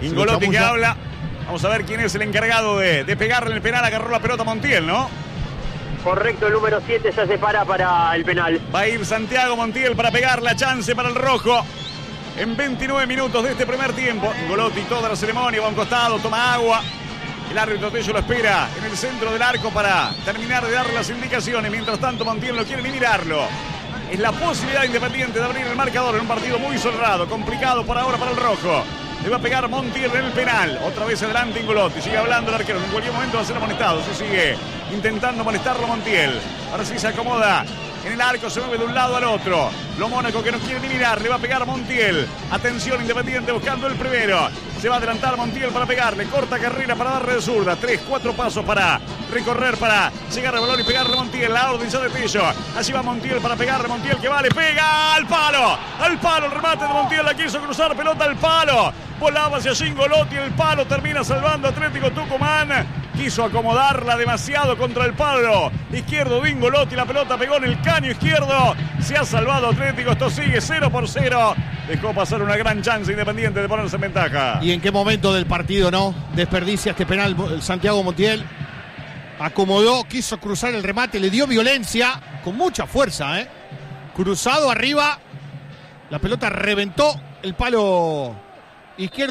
Ingolotti que habla. Vamos a ver quién es el encargado de pegarle en el penal. Agarró la pelota Montiel, ¿no? Correcto, el número 7 ya se para el penal. Va a ir Santiago Montiel para pegar la chance para el rojo. En 29 minutos de este primer tiempo. Ingolotti, toda la ceremonia, va a un costado, toma agua. El árbitro Tello lo espera en el centro del arco para terminar de darle las indicaciones. Mientras tanto, Montiel no quiere ni mirarlo. Es la posibilidad Independiente de abrir el marcador en un partido muy cerrado, complicado por ahora para el rojo. Le va a pegar Montiel en el penal. Otra vez adelante Ingolotti. Sigue hablando el arquero. En cualquier momento va a ser amonestado. Se sigue intentando molestarlo Montiel. Ahora sí se acomoda en el arco. Se mueve de un lado al otro. Lo Mónaco que no quiere ni mirar. Le va a pegar Montiel. Atención Independiente buscando el primero. Se va a adelantar Montiel para pegarle. Corta carrera para darle de zurda. 3-4 pasos para recorrer, para llegar al balón y pegarle a Montiel. La orden ya de Tello. Allí va Montiel para pegarle. Montiel que vale. Pega al palo. Al palo. El remate de Montiel. La quiso cruzar. Pelota al palo. Volaba hacia Ingolotti. El palo termina salvando a Atlético Tucumán. Quiso acomodarla demasiado contra el palo izquierdo de Ingolotti. La pelota pegó en el caño izquierdo. Se ha salvado Atlético. Esto sigue 0-0. Dejó pasar una gran chance Independiente de ponerse en ventaja. ¿Y en qué momento del partido, no? Desperdicia este penal Santiago Montiel. Acomodó, quiso cruzar el remate, le dio violencia con mucha fuerza, ¿eh? Cruzado arriba. La pelota reventó el palo izquierdo.